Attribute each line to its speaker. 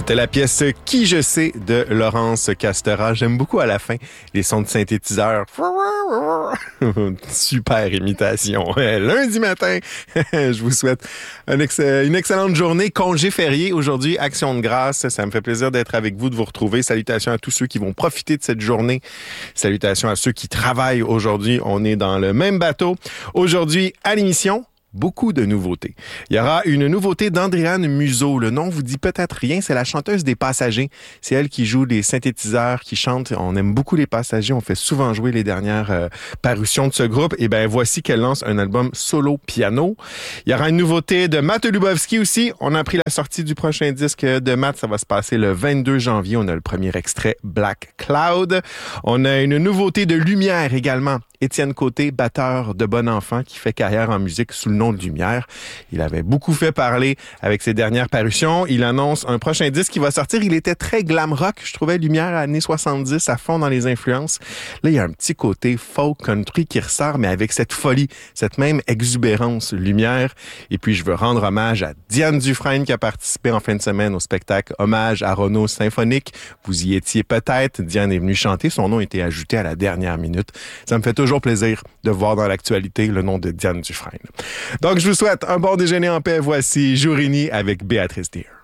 Speaker 1: C'était la pièce Qui je sais de Laurence Castera. J'aime beaucoup à la fin les sons de synthétiseur. Super imitation. Lundi matin, je vous souhaite une excellente journée. Congé férié aujourd'hui, Action de grâce. Ça me fait plaisir d'être avec vous, de vous retrouver. Salutations à tous ceux qui vont profiter de cette journée. Salutations à ceux qui travaillent aujourd'hui. On est dans le même bateau. Aujourd'hui, à l'émission, beaucoup de nouveautés. Il y aura une nouveauté d'Andréane Museau. Le nom vous dit peut-être rien, c'est la chanteuse des Passagers. C'est elle qui joue les synthétiseurs, qui chante. On aime beaucoup les Passagers. On fait souvent jouer les dernières parutions de ce groupe. Et ben voici qu'elle lance un album solo piano. Il y aura une nouveauté de Matt Lubowski aussi. On a appris la sortie du prochain disque de Matt. Ça va se passer le 22 janvier. On a le premier extrait, Black Cloud. On a une nouveauté de Lumière également. Étienne Côté, batteur de Bon Enfant, qui fait carrière en musique sous le nom de Lumière. Il avait beaucoup fait parler avec ses dernières parutions. Il annonce un prochain disque qui va sortir. Il était très glam rock. Je trouvais Lumière années 70 à fond dans les influences. Là, il y a un petit côté folk country qui ressort, mais avec cette folie, cette même exubérance Lumière. Et puis, je veux rendre hommage à Diane Dufresne qui a participé en fin de semaine au spectacle Hommage à Renaud Symphonique. Vous y étiez peut-être. Diane est venue chanter. Son nom a été ajouté à la dernière minute. Ça me fait toujours plaisir de voir dans l'actualité le nom de Diane Dufresne. Donc, je vous souhaite un bon déjeuner en paix. Voici Jourini avec Béatrice Deer.